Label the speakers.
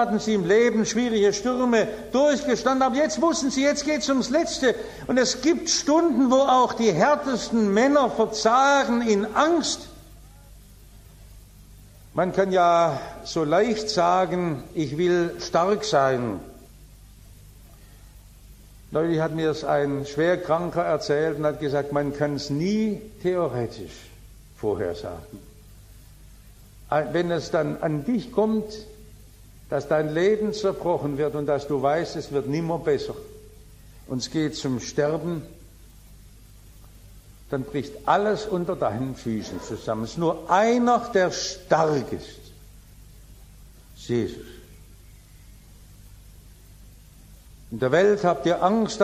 Speaker 1: hatten sie im Leben schwierige Stürme durchgestanden, aber jetzt wussten sie, jetzt geht es ums Letzte. Und es gibt Stunden, wo auch die härtesten Männer verzagen in Angst. Man kann ja so leicht sagen, ich will stark sein. Neulich hat mir es ein Schwerkranker erzählt und hat gesagt, man kann es nie theoretisch vorhersagen. Wenn es dann an dich kommt, dass dein Leben zerbrochen wird und dass du weißt, es wird nimmer besser und es geht zum Sterben, dann bricht alles unter deinen Füßen zusammen. Es ist nur einer, der stark ist. Jesus. In der Welt habt ihr Angst,